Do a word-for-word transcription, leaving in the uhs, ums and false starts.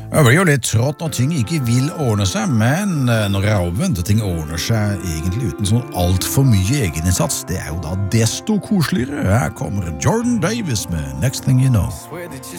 Det blir jo litt trått når ting ikke vil ordne seg, men eh, når det er omvendt, og ting ordner seg egentlig uten sånn alt for mye egeninnsats, det er jo da desto koseligere. Her kommer Jordan Davis med Next Thing You Know. Swear that you're